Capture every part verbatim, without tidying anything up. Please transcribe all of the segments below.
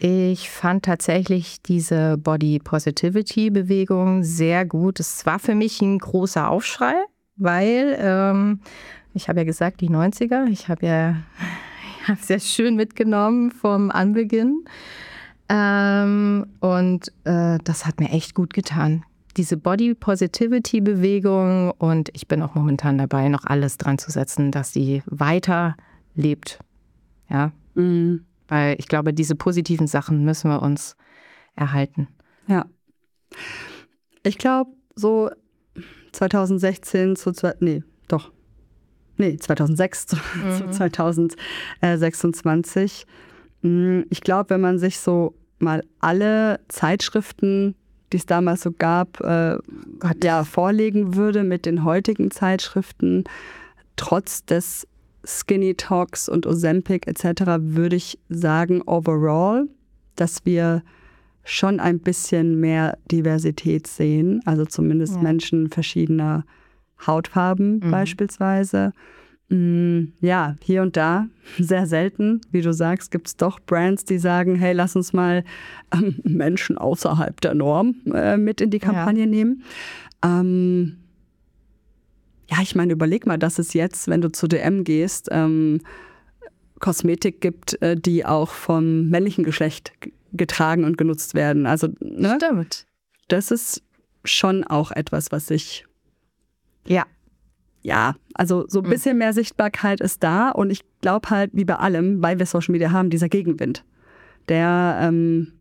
Ich fand tatsächlich diese Body Positivity Bewegung sehr gut. Es war für mich ein großer Aufschrei, weil ähm, ich habe ja gesagt, die neunziger, ich habe ja ich habe sehr schön mitgenommen vom Anbeginn. Ähm, und äh, das hat mir echt gut getan. Diese Body Positivity Bewegung, und ich bin auch momentan dabei, noch alles dran zu setzen, dass sie weiter lebt. Ja. Mhm. Weil ich glaube, diese positiven Sachen müssen wir uns erhalten. Ja. Ich glaube, so zwanzig sechzehn zu, nee, doch, nee, zweitausendsechs zu, mhm. zu zwanzig sechsundzwanzig. Ich glaube, wenn man sich so mal alle Zeitschriften, die es damals so gab, äh, ja, vorlegen würde mit den heutigen Zeitschriften, trotz des Skinny Talks und Ozempic et cetera, würde ich sagen, overall, dass wir schon ein bisschen mehr Diversität sehen, also zumindest ja. Menschen verschiedener Hautfarben mhm. beispielsweise. Ja, hier und da, sehr selten, wie du sagst, gibt es doch Brands, die sagen, hey, lass uns mal ähm, Menschen außerhalb der Norm äh, mit in die Kampagne ja. nehmen. Ähm, ja, ich meine, überleg mal, dass es jetzt, wenn du zu D M gehst, ähm, Kosmetik gibt, äh, die auch vom männlichen Geschlecht g- getragen und genutzt werden. Also, ne? Stimmt. Das ist schon auch etwas, was ich... Ja. Ja, also so ein bisschen mehr Sichtbarkeit ist da, und ich glaube halt, wie bei allem, weil wir Social Media haben, dieser Gegenwind, der, ähm,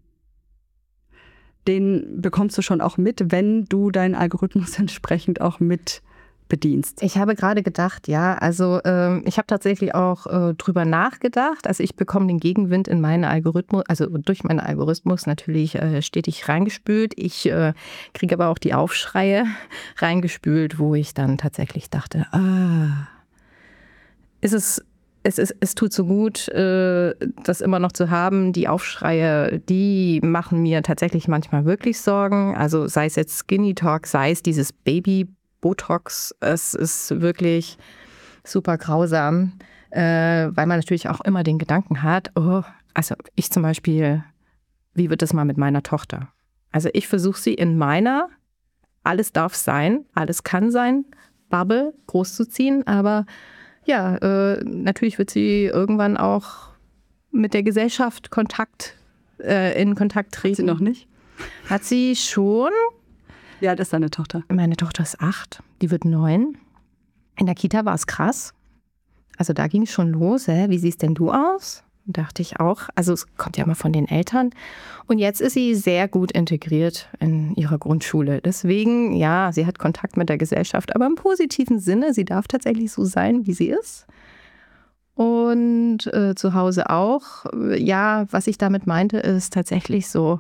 den bekommst du schon auch mit, wenn du deinen Algorithmus entsprechend auch mit bedienst. Ich habe gerade gedacht, ja, also ähm, ich habe tatsächlich auch äh, drüber nachgedacht. Also ich bekomme den Gegenwind in meinen Algorithmus, also durch meinen Algorithmus natürlich äh, stetig reingespült. Ich äh, kriege aber auch die Aufschreie reingespült, wo ich dann tatsächlich dachte, ah, ist es, es, ist, es tut so gut, äh, das immer noch zu haben. Die Aufschreie, die machen mir tatsächlich manchmal wirklich Sorgen. Also sei es jetzt Skinny Talk, sei es dieses Baby Botox, es ist wirklich super grausam, äh, weil man natürlich auch immer den Gedanken hat, oh, also ich zum Beispiel, wie wird das mal mit meiner Tochter? Also ich versuche sie in meiner, alles darf sein, alles kann sein, Bubble großzuziehen, aber ja, äh, natürlich wird sie irgendwann auch mit der Gesellschaft Kontakt, äh, in Kontakt treten. Hat sie noch nicht? Hat sie schon. Wie alt ist deine Tochter? Meine Tochter ist acht, die wird neun. In der Kita war es krass. Also da ging es schon los. Hä? Wie siehst denn du aus? Dachte ich auch. Also es kommt ja immer von den Eltern. Und jetzt ist sie sehr gut integriert in ihrer Grundschule. Deswegen, ja, sie hat Kontakt mit der Gesellschaft, aber im positiven Sinne. Sie darf tatsächlich so sein, wie sie ist. Und äh, zu Hause auch. Ja, was ich damit meinte, ist tatsächlich so,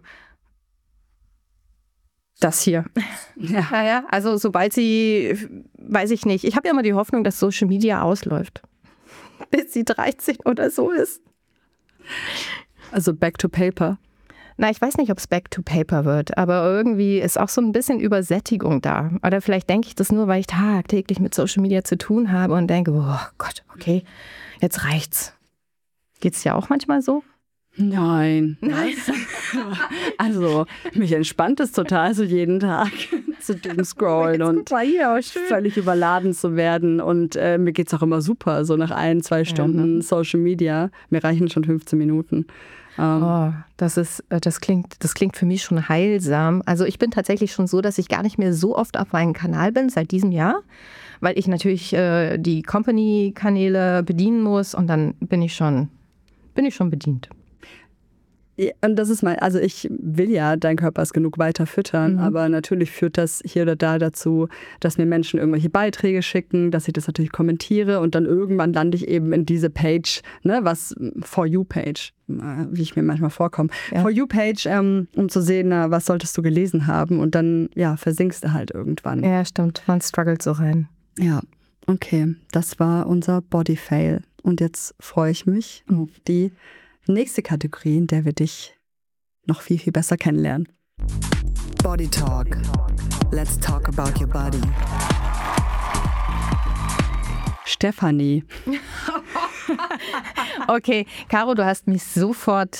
das hier. Ja. Naja, also sobald sie, weiß ich nicht, ich habe ja immer die Hoffnung, dass Social Media ausläuft, bis sie dreizehn oder so ist. Also back to paper. Na, ich weiß nicht, ob es back to paper wird, aber irgendwie ist auch so ein bisschen Übersättigung da. Oder vielleicht denke ich das nur, weil ich tagtäglich mit Social Media zu tun habe und denke, oh Gott, okay, jetzt reicht's. Geht's ja auch manchmal so? Nein. Nein. Also, mich entspannt es total, so jeden Tag zu doomscrollen und völlig überladen zu werden. Und äh, mir geht es auch immer super, so nach ein, zwei Stunden ja, ne? Social Media. Mir reichen schon fünfzehn Minuten. Ähm, oh, das ist, das klingt, das klingt für mich schon heilsam. Also ich bin tatsächlich schon so, dass ich gar nicht mehr so oft auf meinem Kanal bin seit diesem Jahr, weil ich natürlich äh, die Company-Kanäle bedienen muss, und dann bin ich schon, bin ich schon bedient. Und das ist mal, also ich will ja dein Körper ist genug weiter füttern, mhm. aber natürlich führt das hier oder da dazu, dass mir Menschen irgendwelche Beiträge schicken, dass ich das natürlich kommentiere, und dann irgendwann lande ich eben in diese Page, ne, was For You-Page, wie ich mir manchmal vorkomme. Ja. For You-Page, ähm, um zu sehen, na, was solltest du gelesen haben, und dann, ja, versinkst du halt irgendwann. Ja, stimmt, man struggelt so rein. Ja, okay, das war unser Body-Fail, und jetzt freue ich mich auf die nächste Kategorie, in der wir dich noch viel, viel besser kennenlernen. Body Talk. Let's talk about your body. Stefanie. Okay, Caro, du hast mich sofort